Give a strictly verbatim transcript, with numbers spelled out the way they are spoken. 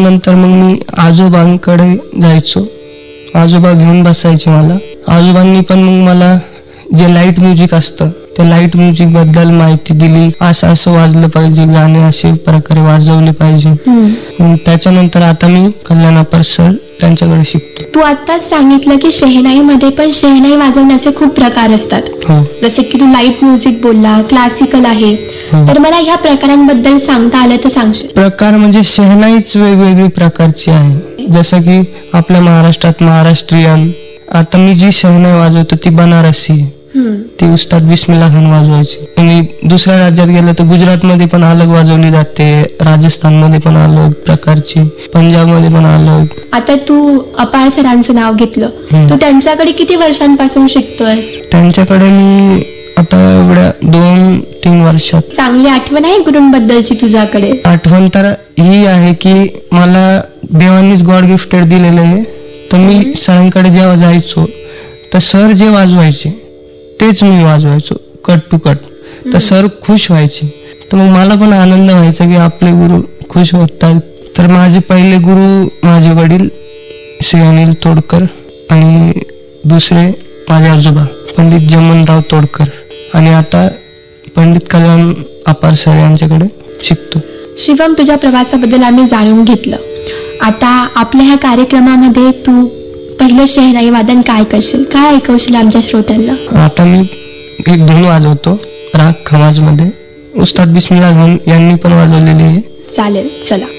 नंतर मग मी आजोबांकडे जायचो. आजोबा घेऊन बसायचे मला. आजोबांनी पण मग मला जे लाईट म्युझिक असतं त्या लाईट म्युझिक बद्दल माहिती दिली. असं असं वाजलं पाहिजे, गाणे असे प्रकारे वाजवले पाहिजे. त्याच्यानंतर आता मी कल्याण अप्पर सर त्यांच्याकडे शिकतो. तू आताच सांगितलं की शहनाई मध्ये पण शहनाई वाजवण्याचे खूप प्रकार असतात. जसे की तू लाईट म्युझिक बोलला, क्लासिकल आहे. तर मला ह्या प्रकारांबद्दल सांगता आलं तर सांगशील? प्रकार म्हणजे शहनाईच वेगवेगळी प्रकारची आहे. जसं की आपल्या महाराष्ट्रात महाराष्ट्रीयन, आता मी जी शहनाई वाजवतो ती बनारसी, ती उस्ताद बिस्मिल्ला खान वाजवायची. आणि दुसऱ्या राज्यात गेलं तर गुजरात मध्ये पण अलग वाजवली जाते, राजस्थान मध्ये पण अलग प्रकारची, पंजाब मध्ये पण अलग. आता तू अपार सरांचं नाव घेतलं, तू त्यांच्याकडे किती वर्षांपासून शिकतोयस? त्यांच्याकडे मी आता एवढ्या दोन तीन वर्षात. चांगली आठवण आहे गुरूंबद्दलची तुझ्याकडे? आठवण तर ही आहे की मला देवांनीच गॉड गिफ्टेड दिलेलं आहे. तर मी सरांकडे जेव्हा जायचो तर सर जे वाजवायचे तेच मी वाजवायचो कट टू कट. तर सर खुश व्हायचे. तर मग मला पण आनंद व्हायचा की आपले गुरु खुश होतात. तर माझे पहिले गुरु माझे वडील श्री अनिल तोडकर आणि दुसरे माझे आजोबा पंडित जमनराव तोडकर, आणि आता पंडित कल्याण अप्पर सर यांच्याकडे शिकतो. शिवम, तुझ्या प्रवासाबद्दल आम्ही जाणून घेतलं. आता आपल्या ह्या कार्यक्रमामध्ये तू पहिलं शहनाई वादन काय करशील, काय ऐकवशील आमच्या श्रोत्यांना? आता मी एक धून वाजवतो राग खमाज मध्ये, उस्ताद बिस्मिल्ला खान यांनी पण वाजवलेली आहे. चालेल, चला.